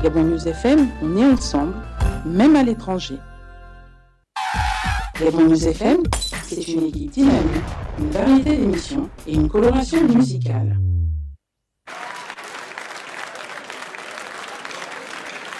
Gabon News FM, on est ensemble, même à l'étranger. Gabon News FM, c'est une équipe dynamique, une variété d'émissions et une coloration musicale.